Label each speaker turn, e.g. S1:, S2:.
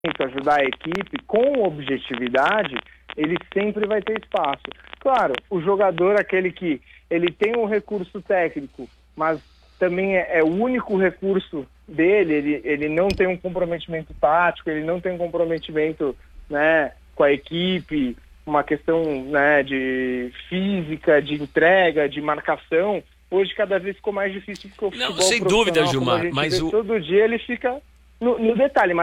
S1: ajudar a equipe com objetividade, ele sempre vai ter espaço. Claro, o jogador, aquele que ele tem um recurso técnico, mas também é o único recurso dele, ele não tem um comprometimento tático, ele não tem um comprometimento, né, com a equipe, uma questão, né, de física, de entrega, de marcação. Hoje cada vez ficou mais difícil porque o futebol
S2: sem dúvida,
S1: profissional,
S2: Gilmar,
S1: como a gente
S2: mas
S1: vê todo dia, ele fica no detalhe.